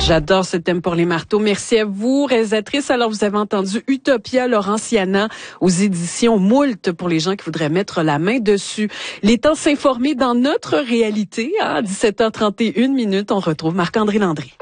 J'adore ce thème pour les marteaux. Merci à vous, réalisatrice. Alors, vous avez entendu Utopia Laurentiana aux éditions Moult pour les gens qui voudraient mettre la main dessus. Il est temps de s'informer dans notre réalité. À 17h31, on retrouve Marc-André Landry.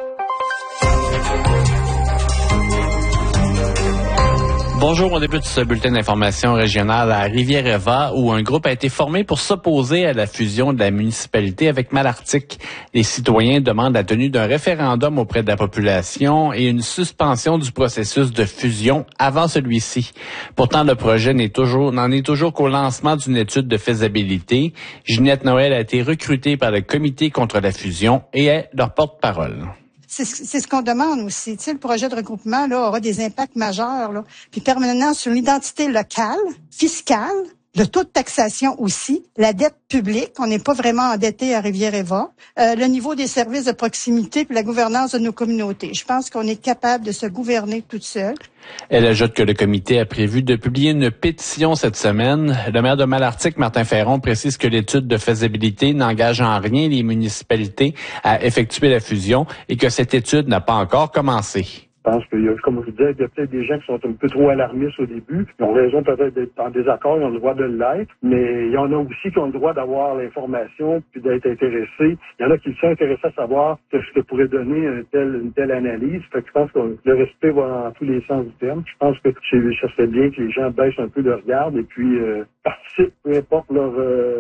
Bonjour, on débute ce bulletin d'information régionale à Rivière-Éva où un groupe a été formé pour s'opposer à la fusion de la municipalité avec Malartic. Les citoyens demandent la tenue d'un référendum auprès de la population et une suspension du processus de fusion avant celui-ci. Pourtant, le projet n'en est toujours qu'au lancement d'une étude de faisabilité. Ginette Noël a été recrutée par le comité contre la fusion et est leur porte-parole. C'est ce qu'on demande aussi. Tu sais, le projet de regroupement là aura des impacts majeurs là, puis permanents sur l'identité locale, fiscale, le taux de taxation aussi, la dette publique, on n'est pas vraiment endetté à Rivière-Éva, le niveau des services de proximité puis la gouvernance de nos communautés. Je pense qu'on est capable de se gouverner toute seule. Elle ajoute que le comité a prévu de publier une pétition cette semaine. Le maire de Malartic, Martin Ferron, précise que l'étude de faisabilité n'engage en rien les municipalités à effectuer la fusion et que cette étude n'a pas encore commencé. Je pense qu'il y a, comme je vous disais, il y a peut-être des gens qui sont un peu trop alarmistes au début. Ils ont raison peut-être d'être en désaccord, ils ont le droit de l'être, mais il y en a aussi qui ont le droit d'avoir l'information puis d'être intéressés. Il y en a qui sont intéressés à savoir ce que pourrait donner une telle analyse. Fait que je pense que le respect va dans tous les sens du terme. Je pense que ça serait bien que les gens baissent un peu leur garde et puis participent, peu importe leur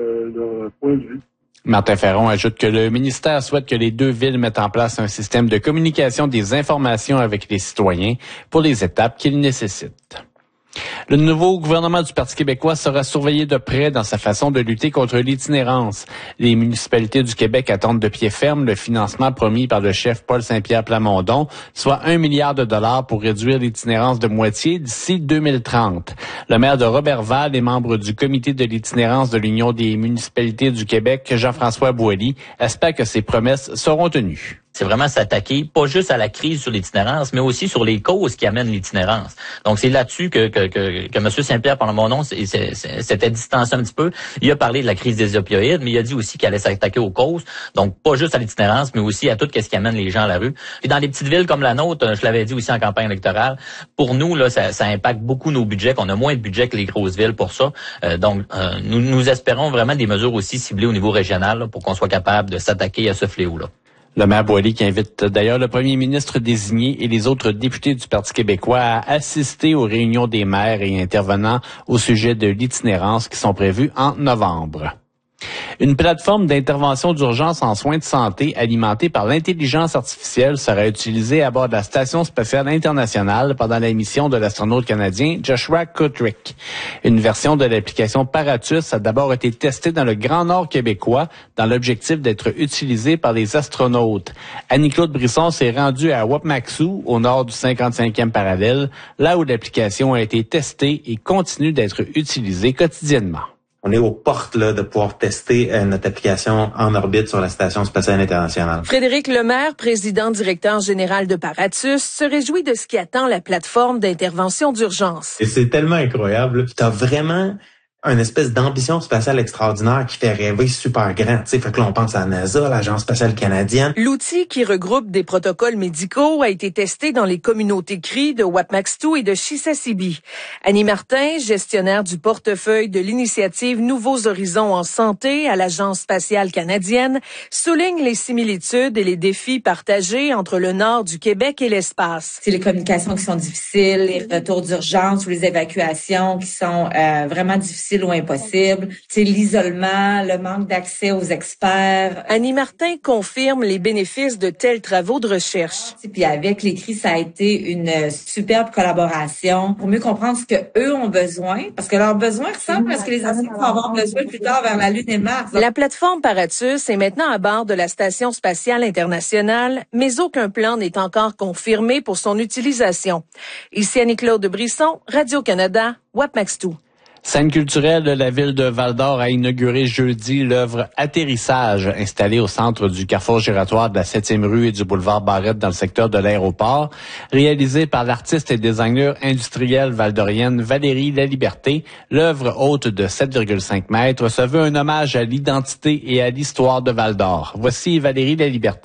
point de vue. Martin Ferron ajoute que le ministère souhaite que les deux villes mettent en place un système de communication des informations avec les citoyens pour les étapes qu'ils nécessitent. Le nouveau gouvernement du Parti québécois sera surveillé de près dans sa façon de lutter contre l'itinérance. Les municipalités du Québec attendent de pied ferme le financement promis par le chef Paul Saint-Pierre Plamondon, soit 1 milliard de dollars pour réduire l'itinérance de moitié d'ici 2030. Le maire de Robertval et membre du comité de l'itinérance de l'Union des municipalités du Québec, Jean-François Boilly, espère que ces promesses seront tenues. C'est vraiment s'attaquer, pas juste à la crise sur l'itinérance, mais aussi sur les causes qui amènent l'itinérance. Donc, c'est là-dessus que M. Saint-Pierre, pendant mon nom, s'était distancé un petit peu. Il a parlé de la crise des opioïdes, mais il a dit aussi qu'il allait s'attaquer aux causes. Donc, pas juste à l'itinérance, mais aussi à tout ce qui amène les gens à la rue. Puis dans les petites villes comme la nôtre, je l'avais dit aussi en campagne électorale, pour nous, là, ça impacte beaucoup nos budgets, qu'on a moins de budget que les grosses villes pour ça. Donc, nous espérons vraiment des mesures aussi ciblées au niveau régional là, pour qu'on soit capable de s'attaquer à ce fléau-là. Le maire Boilly qui invite d'ailleurs le premier ministre désigné et les autres députés du Parti québécois à assister aux réunions des maires et intervenants au sujet de l'itinérance qui sont prévues en novembre. Une plateforme d'intervention d'urgence en soins de santé alimentée par l'intelligence artificielle sera utilisée à bord de la Station spatiale internationale pendant la mission de l'astronaute canadien Joshua Kutrick. Une version de l'application Paratus a d'abord été testée dans le Grand Nord québécois dans l'objectif d'être utilisée par les astronautes. Annie-Claude Brisson s'est rendue à Wapmaksu, au nord du 55e parallèle, là où l'application a été testée et continue d'être utilisée quotidiennement. On est aux portes là, de pouvoir tester notre application en orbite sur la Station spatiale internationale. Frédéric Lemaire, président-directeur général de Paratus, se réjouit de ce qui attend la plateforme d'intervention d'urgence. Et c'est tellement incroyable. Tu as vraiment une espèce d'ambition spatiale extraordinaire qui fait rêver super grand. Tu sais, fait que là, on pense à NASA, l'Agence spatiale canadienne. L'outil qui regroupe des protocoles médicaux a été testé dans les communautés CRI de Wapmakstu et de Chisasibi. Annie Martin, gestionnaire du portefeuille de l'initiative Nouveaux Horizons en santé à l'Agence spatiale canadienne, souligne les similitudes et les défis partagés entre le nord du Québec et l'espace. C'est les communications qui sont difficiles, les retours d'urgence ou les évacuations qui sont vraiment difficiles ou impossible. C'est l'isolement, le manque d'accès aux experts. Annie Martin confirme les bénéfices de tels travaux de recherche. Puis avec les CRI, ça a été une superbe collaboration pour mieux comprendre ce que eux ont besoin, parce que leurs besoins ressemblent à ce que les astronautes vont avoir besoin plus tard vers la Lune et Mars. La plateforme Paratus est maintenant à bord de la Station spatiale internationale, mais aucun plan n'est encore confirmé pour son utilisation. Ici Annie-Claude Brisson, Radio-Canada, Wapmakstu. Scène culturelle, la ville de Val-d'Or a inauguré jeudi l'œuvre Atterrissage, installée au centre du carrefour giratoire de la 7e rue et du boulevard Barrette dans le secteur de l'aéroport. Réalisée par l'artiste et designer industrielle valdorienne Valérie Laliberté, l'œuvre haute de 7,5 mètres se veut un hommage à l'identité et à l'histoire de Val-d'Or. Voici Valérie Laliberté.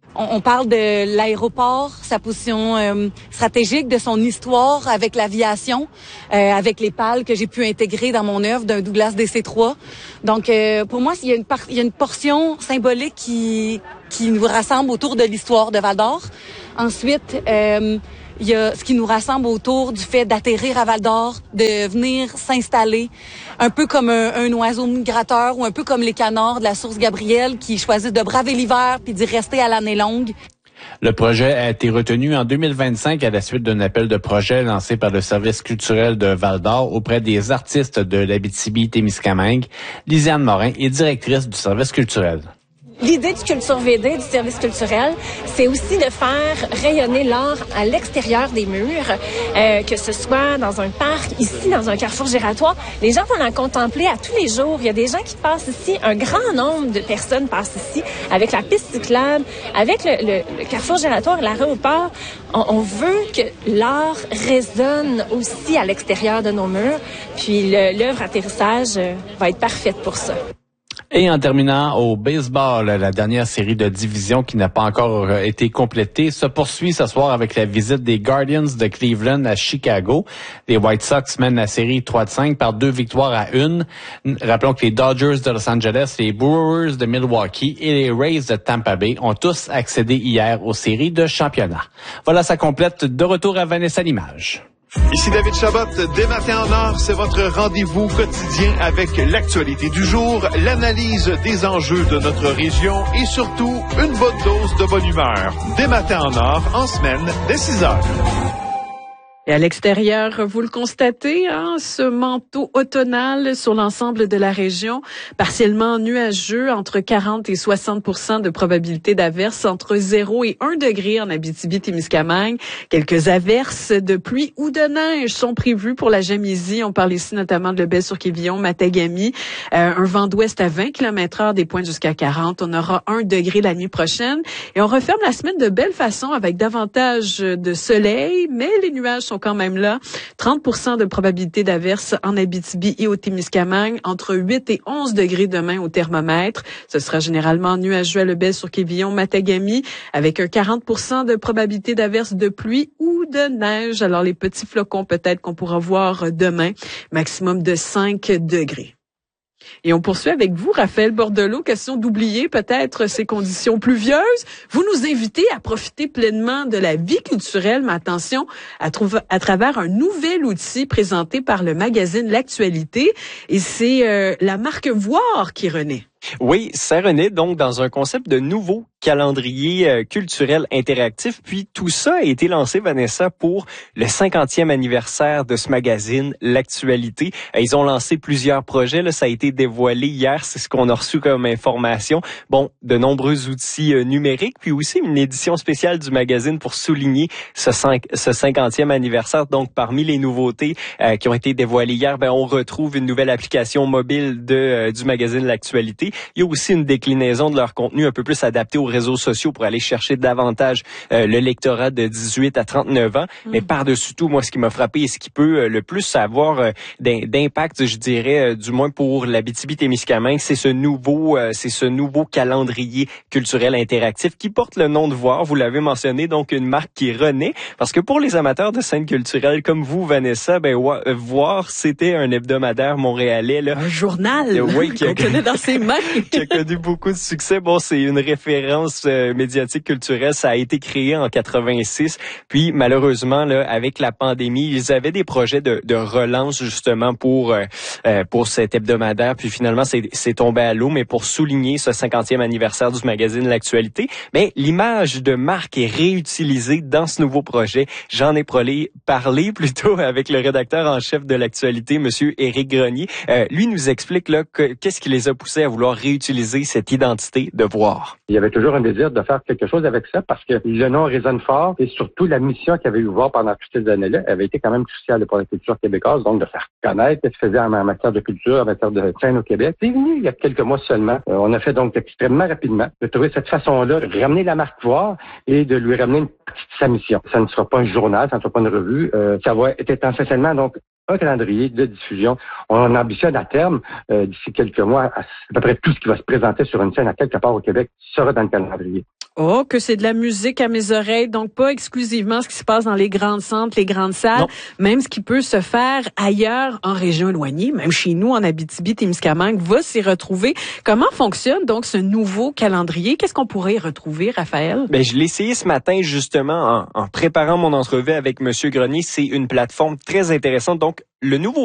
On parle de l'aéroport, sa position stratégique, de son histoire avec l'aviation, avec les pales que j'ai pu intégrer dans mon œuvre d'un Douglas DC-3. Donc, pour moi, il y a une portion symbolique qui nous rassemble autour de l'histoire de Val-d'Or. Ensuite, il y a ce qui nous rassemble autour du fait d'atterrir à Val-d'Or, de venir s'installer, un peu comme un oiseau migrateur ou un peu comme les canards de la source Gabrielle qui choisissent de braver l'hiver puis d'y rester à l'année longue. Le projet a été retenu en 2025 à la suite d'un appel de projet lancé par le service culturel de Val-d'Or auprès des artistes de l'Abitibi-Témiscamingue. Lisiane Morin est directrice du service culturel. L'idée du Culture VD, du service culturel, c'est aussi de faire rayonner l'art à l'extérieur des murs, que ce soit dans un parc, ici, dans un carrefour giratoire. Les gens vont la contempler à tous les jours. Il y a des gens qui passent ici, un grand nombre de personnes passent ici, avec la piste cyclable, avec le carrefour giratoire et l'aéroport. On veut que l'art résonne aussi à l'extérieur de nos murs, puis l'œuvre atterrissage va être parfaite pour ça. Et en terminant au baseball, la dernière série de division qui n'a pas encore été complétée se poursuit ce soir avec la visite des Guardians de Cleveland à Chicago. Les White Sox mènent la série 3-5 par 2 victoires à 1. Rappelons que les Dodgers de Los Angeles, les Brewers de Milwaukee et les Rays de Tampa Bay ont tous accédé hier aux séries de championnat. Voilà, ça complète. De retour à Vanessa l'image. Ici David Chabot, dès Matin en Or, c'est votre rendez-vous quotidien avec l'actualité du jour, l'analyse des enjeux de notre région et surtout une bonne dose de bonne humeur. Dès Matin en Or, en semaine, dès 6 heures. Et à l'extérieur, vous le constatez, ce manteau automnal sur l'ensemble de la région, partiellement nuageux, entre 40 et 60% de probabilité d'averse, entre 0 et 1 degré en Abitibi-Témiscamingue. Quelques averses de pluie ou de neige sont prévues pour la Jamaisie. On parle ici notamment de Lebel-sur-Quévillon, Matagami. Un vent d'ouest à 20 km/h, des pointes jusqu'à 40. On aura 1 degré la nuit prochaine. Et on referme la semaine de belle façon avec davantage de soleil, mais les nuages sont quand même là. 30% de probabilité d'averse en Abitibi et au Témiscamingue, entre 8 et 11 degrés demain au thermomètre. Ce sera généralement nuageux à Lebel-sur-Quévillon, Matagami, avec un 40% de probabilité d'averse de pluie ou de neige. Alors les petits flocons peut-être qu'on pourra voir demain, maximum de 5 degrés. Et on poursuit avec vous, Raphaël Bordelot. Question d'oublier peut-être ces conditions pluvieuses. Vous nous invitez à profiter pleinement de la vie culturelle, mais attention, à travers un nouvel outil présenté par le magazine L'Actualité. Et c'est la marque Voir qui renaît. Oui, ça renaît donc dans un concept de nouveau calendrier culturel interactif. Puis tout ça a été lancé, Vanessa, pour le 50e anniversaire de ce magazine, L'Actualité. Ils ont lancé plusieurs projets, là, ça a été dévoilé hier, c'est ce qu'on a reçu comme information. Bon, de nombreux outils numériques, puis aussi une édition spéciale du magazine pour souligner ce 50e anniversaire. Donc, parmi les nouveautés qui ont été dévoilées hier, on retrouve une nouvelle application mobile du magazine L'Actualité. Il y a aussi une déclinaison de leur contenu un peu plus adapté aux réseaux sociaux pour aller chercher davantage le lectorat de 18 à 39 ans. Mais par-dessus tout, moi, ce qui m'a frappé et ce qui peut le plus avoir d'impact, je dirais, du moins pour l'Abitibi-Témiscamingue, c'est ce nouveau calendrier culturel interactif qui porte le nom de Voir. Vous l'avez mentionné, donc une marque qui renaît. Parce que pour les amateurs de scène culturelle comme vous, Vanessa, Voir, c'était un hebdomadaire montréalais. Là. Un journal qu'on connaît dans ses mains. Qui a connu beaucoup de succès. Bon, c'est une référence médiatique culturelle. Ça a été créé en 86. Puis, malheureusement, là, avec la pandémie, ils avaient des projets de relance, justement, pour cet hebdomadaire. Puis, finalement, c'est tombé à l'eau. Mais pour souligner ce 50e anniversaire du magazine L'Actualité, l'image de marque est réutilisée dans ce nouveau projet. J'en ai parlé plutôt avec le rédacteur en chef de L'Actualité, Monsieur Éric Grenier. Lui nous explique là qu'est-ce qui les a poussés à vouloir réutiliser cette identité de Voir. Il y avait toujours un désir de faire quelque chose avec ça parce que le nom résonne fort et surtout la mission qu'avait eu Voir pendant toutes ces années-là avait été quand même cruciale pour la culture québécoise, donc de faire connaître ce qu'il faisait en matière de culture, en matière de scène au Québec. C'est venu il y a quelques mois seulement. On a fait donc extrêmement rapidement de trouver cette façon-là de ramener la marque Voir et de lui ramener une partie de sa mission. Ça ne sera pas un journal, ça ne sera pas une revue. Ça va être essentiellement donc un calendrier de diffusion. On ambitionne à terme, d'ici quelques mois, à peu près tout ce qui va se présenter sur une scène à quelque part au Québec sera dans le calendrier. Oh, que c'est de la musique à mes oreilles, donc pas exclusivement ce qui se passe dans les grands centres, les grandes salles, non. Même ce qui peut se faire ailleurs en région éloignée, même chez nous en Abitibi-Témiscamingue, va s'y retrouver. Comment fonctionne donc ce nouveau calendrier? Qu'est-ce qu'on pourrait y retrouver, Raphaël? Ben, je l'ai essayé ce matin justement en préparant mon entrevue avec Monsieur Grenier. C'est une plateforme très intéressante. Donc, le nouveau